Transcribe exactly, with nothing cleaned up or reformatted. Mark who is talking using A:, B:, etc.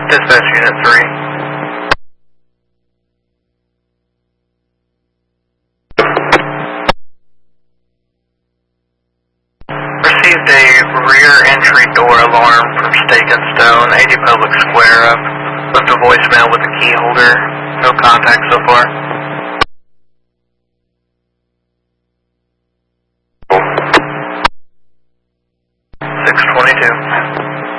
A: Dispatch Unit three. Received a rear entry door alarm from Steak and Stone, eighty Public Square up. Left a voicemail with a key holder. No contact so far. six twenty-two.